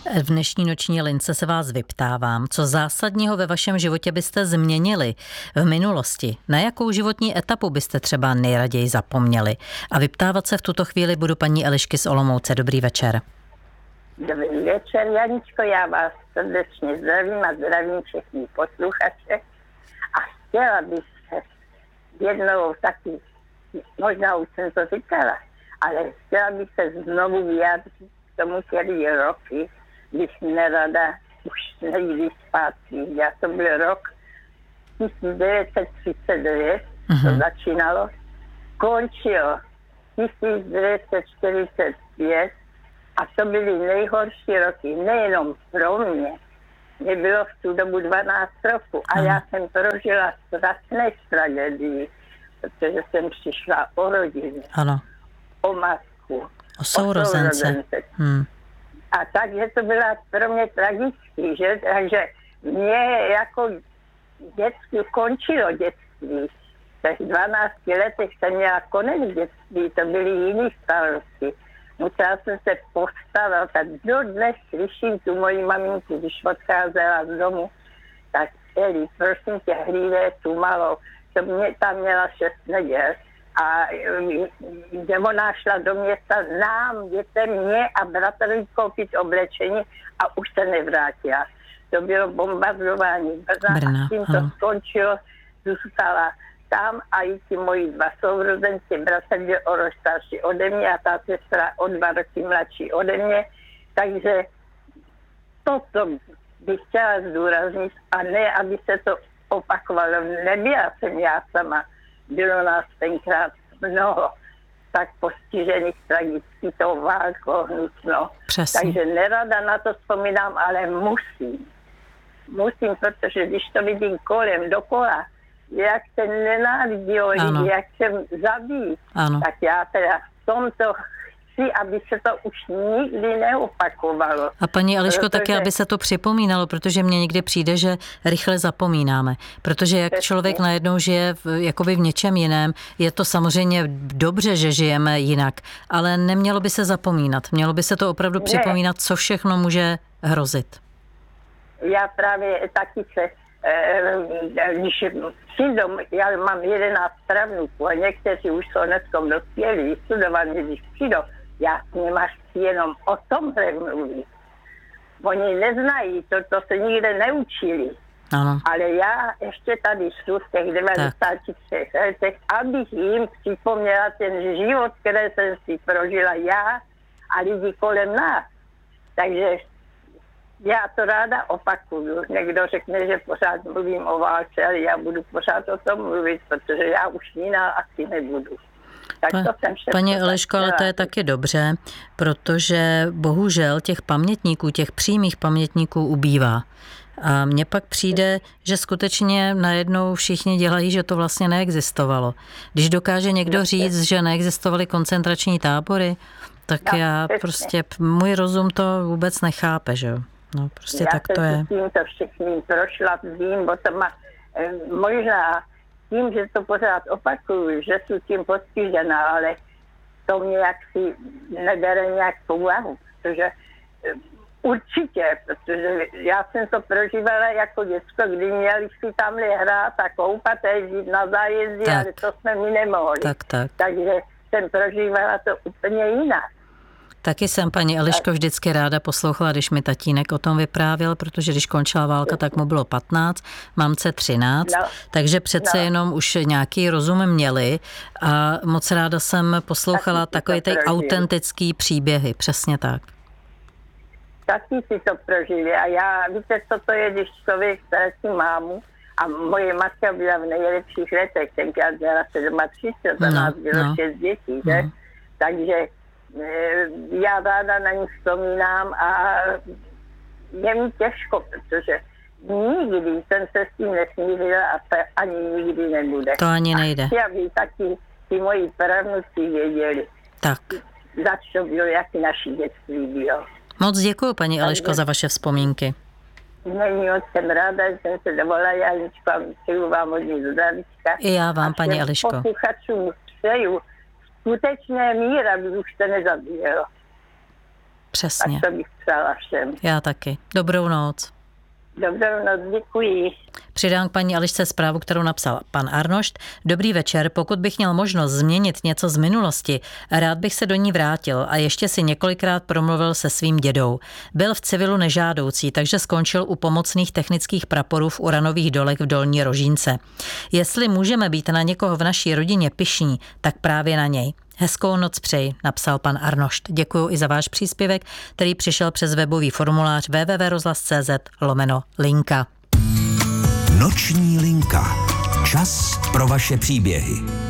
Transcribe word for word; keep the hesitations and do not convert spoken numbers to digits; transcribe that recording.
V dnešní noční lince se vás vyptávám, co zásadního ve vašem životě byste změnili v minulosti, na jakou životní etapu byste třeba nejraději zapomněli. A vyptávat se v tuto chvíli budu paní Elišky z Olomouce. Dobrý večer. Dobrý večer, Janičko, já vás srdečně zdravím a zdravím všechny posluchače. A chtěla bych se jednou taky, možná už jsem to říkala, ale chtěla bych se znovu vyjádřit k tomu, který roky, když nerada už nejde zpátky. Já to byl rok tisíc devět set třicet devět, uh-huh. to začínalo, končilo tisíc devět set čtyřicet pět a to byly nejhorší roky, nejenom pro mě. Mě bylo v tu dobu dvanáct roků a uh-huh. já jsem prožila strašné tragédii, protože jsem přišla o rodinu, ano. o matku, o sourozence. O sourozence. Hmm. A takže to byla pro mě tragický, že? Takže mě jako dětství končilo dětství. V těch dvanácti letech jsem měla konec dětství, to byly jiný starosti. Musela jsem se postarat a dodnes slyším tu moji maminku, když odcházela z domu, tak Eli, prosím tě, hlídej tu malou. To mě tam měla šest neděl. A kde ona šla do města nám, dětem, mě a bratrovi koupit oblečení a už se nevrátila. To bylo bombardování Brna, Brna a tím to ano. skončilo, zůstala tam a i ti moji dva sourozenci, bratr byl o rok starší ode mě a ta sestra o dva roky mladší ode mě. Takže toto bych chtěla zdůraznit a ne, aby se to opakovalo. Nebyla jsem já sama. Bylo nás tenkrát mnoho tak postižených tragicky tou válkou hnusno. Přesně. Takže nerada na to vzpomínám, ale musím. Musím, protože když to vidím kolem, dokola, jak se nenávidí o lidi, jak se zabíjí, ano. tak já teda v tomto chci, aby se to už nikdy neopakovalo. A paní Eliško, protože... taky, aby se to připomínalo, protože mně někdy přijde, že rychle zapomínáme. Protože jak Přesně. člověk najednou žije v, jakoby v něčem jiném, je to samozřejmě dobře, že žijeme jinak, ale nemělo by se zapomínat. Mělo by se to opravdu ne. připomínat, co všechno může hrozit. Já právě taky se, když přijdou, já mám jedenáct pravnuků a někteří už jsou dneska dospělí, studovaní, když přijdou, já s nimi chci jenom o tomhle mluvit. Oni neznají, to, to se nikde neučili. Ano. Ale já ještě tady jsou v těch devadesáti třech letech, abych jim připomněla ten život, který jsem si prožila já a lidi kolem nás. Takže já to ráda opakuju. Někdo řekne, že pořád mluvím o válce, ale já budu pořád o tom mluvit, protože já už jiná asi nebudu. Tak Pa, to jsem paní Eliško, ale to je taky dobře, protože bohužel těch pamětníků, těch přímých pamětníků ubývá. A mně pak přijde, že skutečně najednou všichni dělají, že to vlastně neexistovalo. Když dokáže někdo říct, že neexistovaly koncentrační tábory, tak no, já přesně. prostě, můj rozum to vůbec nechápe, že jo. No, prostě já tak to je. Já jsem to všechny prošla, vím, bo to má, možná tím, že to pořád opakuju, že jsem tím postižená, ale to mě jaksi nebere nějak po úvahu, protože určitě, protože já jsem to prožívala jako děcko, kdy měli si tamhle hrát a koupat a jezdit na zájezdy, tak. ale to jsme mi nemohli. Tak, tak. Takže jsem prožívala to úplně jinak. Taky jsem, paní Eliško, vždycky ráda poslouchala, když mi tatínek o tom vyprávěl, protože když končila válka, tak mu bylo patnáct, mamce třináct, no. takže přece no. jenom už nějaký rozum měli a moc ráda jsem poslouchala takové ty autentický příběhy, přesně tak. Taky si to prožili a já, víte, co to je, když člověk ztratí mámu a moje matka byla v nejlepších letech, tenkrát byla třicet sedm, za nás no, bylo no. šest dětí, že? Mm. Takže já ráda na ní vzpomínám a je mi těžko, protože nikdy jsem se s tím nesmírila a to ani nikdy nebude. To ani nejde. A chci, aby taky ty moji pravnuci věděli, tak. zač to bylo, jaký naší dětství bylo. Moc děkuju, paní Eliško, za vaše vzpomínky. Není moc, jsem ráda, že jsem se dovolila, Janičko, a přeju vám hodně zdravíčka. I já vám, paní Eliško. A posluchačům přeju skutečné mír, aby už se nezabíjelo. Přesně. Tak to bych přála všem. Já taky. Dobrou noc. Dobrou noc, děkuji. Přidám k paní Elišce zprávu, kterou napsal pan Arnošt. Dobrý večer, pokud bych měl možnost změnit něco z minulosti, rád bych se do ní vrátil a ještě si několikrát promluvil se svým dědou. Byl v civilu nežádoucí, takže skončil u pomocných technických praporů v uranových dolech v Dolní Rožínce. Jestli můžeme být na někoho v naší rodině pyšní, tak právě na něj. Hezkou noc přeji, napsal pan Arnošt. Děkuji i za váš příspěvek, který přišel přes webový formulář w w w tečka rozhlas tečka c z lomeno linka. Noční linka. Čas pro vaše příběhy.